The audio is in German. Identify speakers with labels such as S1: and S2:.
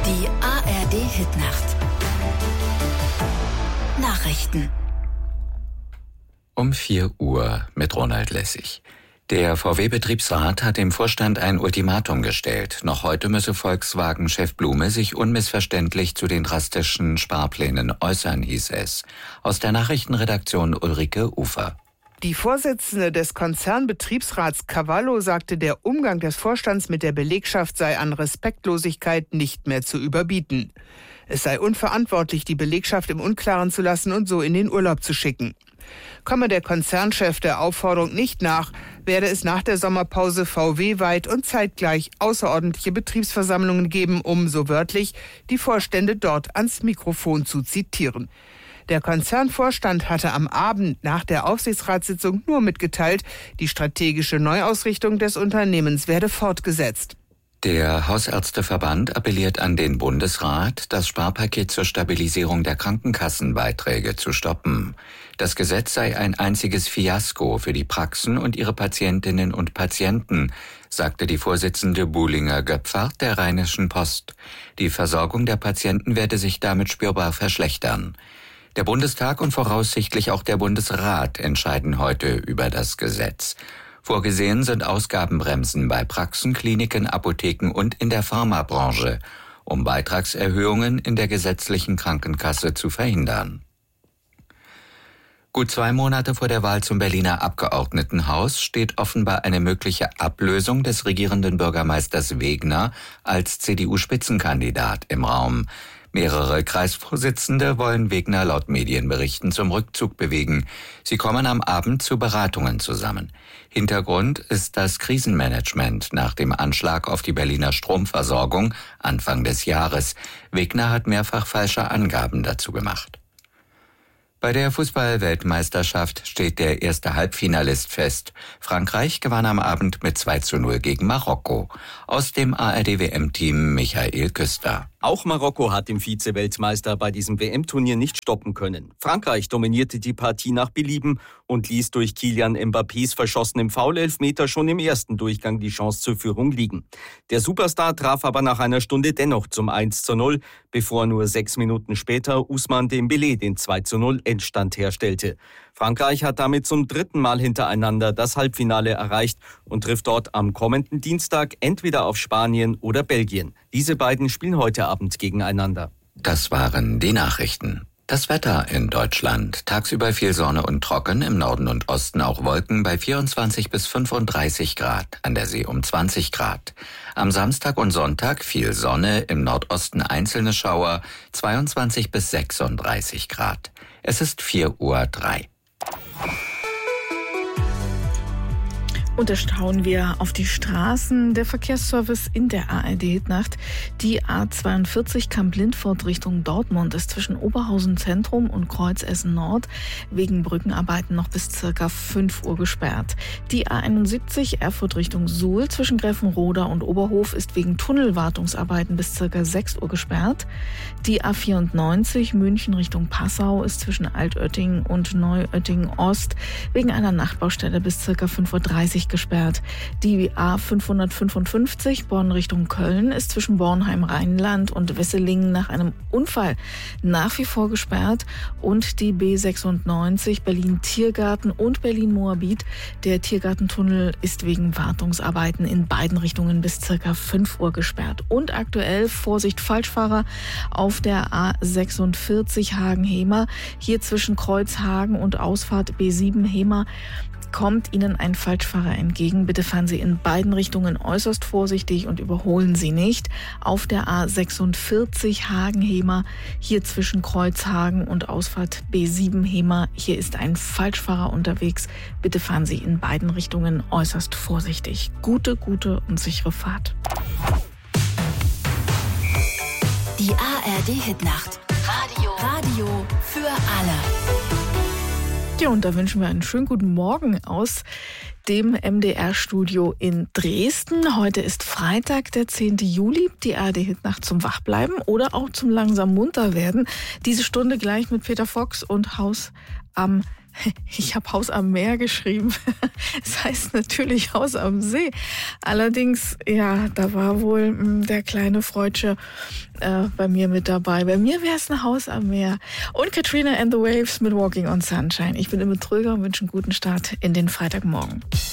S1: Die ARD-Hitnacht. Nachrichten.
S2: Um 4 Uhr mit Ronald Lessig. Der VW-Betriebsrat hat dem Vorstand ein Ultimatum gestellt. Noch heute müsse Volkswagen-Chef Blume sich unmissverständlich zu den drastischen Sparplänen äußern, hieß es. Aus der Nachrichtenredaktion Ulrike Ufer.
S3: Die Vorsitzende des Konzernbetriebsrats Cavallo sagte, der Umgang des Vorstands mit der Belegschaft sei an Respektlosigkeit nicht mehr zu überbieten. Es sei unverantwortlich, die Belegschaft im Unklaren zu lassen und so in den Urlaub zu schicken. Komme der Konzernchef der Aufforderung nicht nach, werde es nach der Sommerpause VW-weit und zeitgleich außerordentliche Betriebsversammlungen geben, um, so wörtlich, die Vorstände dort ans Mikrofon zu zitieren. Der Konzernvorstand hatte am Abend nach der Aufsichtsratssitzung nur mitgeteilt, die strategische Neuausrichtung des Unternehmens werde fortgesetzt.
S2: Der Hausärzteverband appelliert an den Bundesrat, das Sparpaket zur Stabilisierung der Krankenkassenbeiträge zu stoppen. Das Gesetz sei ein einziges Fiasko für die Praxen und ihre Patientinnen und Patienten, sagte die Vorsitzende Buhlinger-Göpfert der Rheinischen Post. Die Versorgung der Patienten werde sich damit spürbar verschlechtern. Der Bundestag und voraussichtlich auch der Bundesrat entscheiden heute über das Gesetz. Vorgesehen sind Ausgabenbremsen bei Praxen, Kliniken, Apotheken und in der Pharmabranche, um Beitragserhöhungen in der gesetzlichen Krankenkasse zu verhindern. Gut 2 Monate vor der Wahl zum Berliner Abgeordnetenhaus steht offenbar eine mögliche Ablösung des regierenden Bürgermeisters Wegner als CDU-Spitzenkandidat im Raum. Mehrere Kreisvorsitzende wollen Wegner laut Medienberichten zum Rückzug bewegen. Sie kommen am Abend zu Beratungen zusammen. Hintergrund ist das Krisenmanagement nach dem Anschlag auf die Berliner Stromversorgung Anfang des Jahres. Wegner hat mehrfach falsche Angaben dazu gemacht. Bei der Fußball-Weltmeisterschaft steht der erste Halbfinalist fest. Frankreich gewann am Abend mit 2:0 gegen Marokko. Aus dem ARD-WM-Team Michael Küster.
S4: Auch Marokko hat den Vize-Weltmeister bei diesem WM-Turnier nicht stoppen können. Frankreich dominierte die Partie nach Belieben und ließ durch Kylian Mbappés verschossenem Foul-Elfmeter schon im ersten Durchgang die Chance zur Führung liegen. Der Superstar traf aber nach einer Stunde dennoch zum 1:0, bevor nur 6 Minuten später Ousmane Dembélé den 2:0 Endstand herstellte. Frankreich hat damit zum 3. Mal hintereinander das Halbfinale erreicht und trifft dort am kommenden Dienstag entweder auf Spanien oder Belgien. Diese beiden spielen heute Abend gegeneinander.
S2: Das waren die Nachrichten. Das Wetter in Deutschland. Tagsüber viel Sonne und trocken, im Norden und Osten auch Wolken bei 24 bis 35 Grad, an der See um 20 Grad. Am Samstag und Sonntag viel Sonne, im Nordosten einzelne Schauer, 22 bis 36 Grad. Es ist 4:03 Uhr.
S5: Und da schauen wir auf die Straßen. Der Verkehrsservice in der ARD-Hitnacht. Die A42 Kamp-Lindfort Richtung Dortmund ist zwischen Oberhausen Zentrum und Kreuz Essen Nord wegen Brückenarbeiten noch bis ca. 5 Uhr gesperrt. Die A71 Erfurt Richtung Suhl zwischen Greffenroda und Oberhof ist wegen Tunnelwartungsarbeiten bis ca. 6 Uhr gesperrt. Die A94 München Richtung Passau ist zwischen Altötting und Neuötting Ost wegen einer Nachtbaustelle bis ca. 5:30 Uhr gesperrt. Die A555 Bonn Richtung Köln ist zwischen Bornheim-Rheinland und Wesselingen nach einem Unfall nach wie vor gesperrt. Und die B96 Berlin-Tiergarten und Berlin-Moabit. Der Tiergartentunnel ist wegen Wartungsarbeiten in beiden Richtungen bis ca. 5 Uhr gesperrt. Und aktuell Vorsicht Falschfahrer auf der A46 Hagen-Hemer. Hier zwischen Kreuzhagen und Ausfahrt B7 Hemer kommt Ihnen ein Falschfahrer entgegen. Bitte fahren Sie in beiden Richtungen äußerst vorsichtig und überholen Sie nicht. Auf der A46 Hagen-Hemer, hier zwischen Kreuzhagen und Ausfahrt B7 Hemer, hier ist ein Falschfahrer unterwegs. Bitte fahren Sie in beiden Richtungen äußerst vorsichtig. Gute und sichere Fahrt.
S1: Die ARD-Hitnacht. Radio für alle.
S5: Ja, und da wünschen wir einen schönen guten Morgen aus dem MDR-Studio in Dresden. Heute ist Freitag, der 10. Juli. Die ARD-Hitnacht zum Wachbleiben oder auch zum langsam munter werden. Diese Stunde gleich mit Peter Fox und Haus am Ich habe Haus am Meer geschrieben. Es heißt natürlich Haus am See. Allerdings, ja, da war wohl der kleine Freudsche bei mir mit dabei. Bei mir wäre es ein Haus am Meer. Und Katrina and the Waves mit Walking on Sunshine. Ich bin Imme Tröger und wünsche einen guten Start in den Freitagmorgen.